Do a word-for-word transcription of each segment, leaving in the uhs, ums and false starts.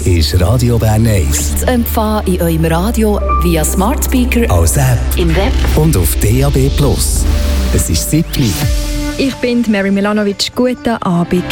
ist Radio Bern eins. Zu empfangen in eurem Radio via Smart Speaker, als App im Web und auf D A B plus. Es ist siebni. Ich bin Mary Milanovic. Guten Abend.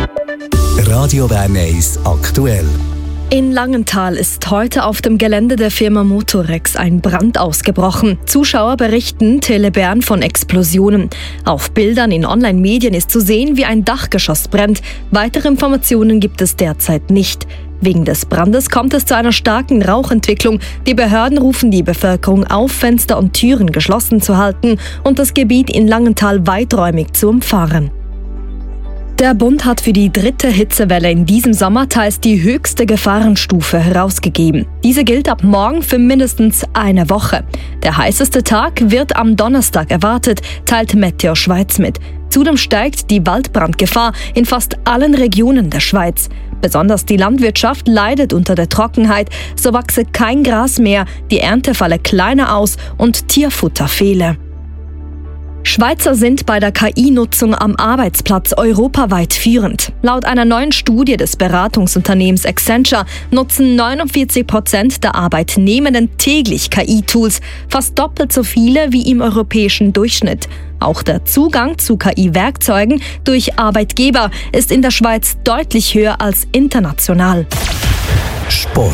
Radio Bern eins aktuell. In Langenthal ist heute auf dem Gelände der Firma Motorex ein Brand ausgebrochen. Zuschauer berichten Tele Bern von Explosionen. Auf Bildern in Online-Medien ist zu sehen, wie ein Dachgeschoss brennt. Weitere Informationen gibt es derzeit nicht. Wegen des Brandes kommt es zu einer starken Rauchentwicklung. Die Behörden rufen die Bevölkerung auf, Fenster und Türen geschlossen zu halten und das Gebiet in Langenthal weiträumig zu umfahren. Der Bund hat für die dritte Hitzewelle in diesem Sommer teils die höchste Gefahrenstufe herausgegeben. Diese gilt ab morgen für mindestens eine Woche. Der heißeste Tag wird am Donnerstag erwartet, teilt Meteo Schweiz mit. Zudem steigt die Waldbrandgefahr in fast allen Regionen der Schweiz. Besonders die Landwirtschaft leidet unter der Trockenheit, so wachse kein Gras mehr, die Ernte falle kleiner aus und Tierfutter fehle. Schweizer sind bei der K I-Nutzung am Arbeitsplatz europaweit führend. Laut einer neuen Studie des Beratungsunternehmens Accenture nutzen neunundvierzig Prozent der Arbeitnehmenden täglich K I-Tools, fast doppelt so viele wie im europäischen Durchschnitt. Auch der Zugang zu K I-Werkzeugen durch Arbeitgeber ist in der Schweiz deutlich höher als international. Sport.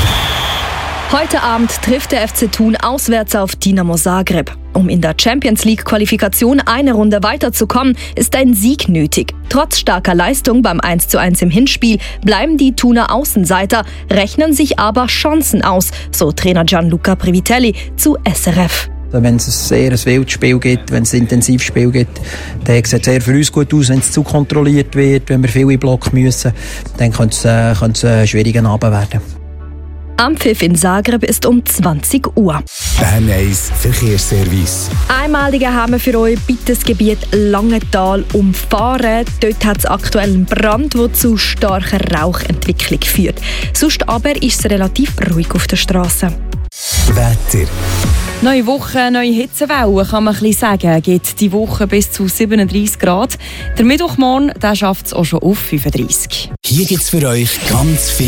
Heute Abend trifft der F C Thun auswärts auf Dinamo Zagreb. Um in der Champions-League-Qualifikation eine Runde weiterzukommen, ist ein Sieg nötig. Trotz starker Leistung beim eins zu eins im Hinspiel bleiben die Thuner Außenseiter, rechnen sich aber Chancen aus, so Trainer Gianluca Privitelli zu S R F. Wenn es ein sehr ein wildes Spiel gibt, wenn es ein intensives Spiel gibt, dann sieht es sehr für uns gut aus, wenn es zu kontrolliert wird, wenn wir viel in Block müssen, dann könnte es, äh, könnte es ein schwieriger Abend werden. Anpfiff in Zagreb ist um zwanzig Uhr. Bern eins Verkehrsservice. Einmalige haben wir für euch bitte das Gebiet Langenthal umfahren. Dort hat es aktuell einen Brand, der zu starker Rauchentwicklung führt. Sonst aber ist es relativ ruhig auf der Straße. Wetter. Neue Woche, neue Hitzewelle, kann man ein bisschen sagen. Geht die Woche bis zu siebenunddreißig Grad. Der Mittwochmorgen schafft es auch schon auf fünfunddreißig. Hier gibt es für euch ganz viel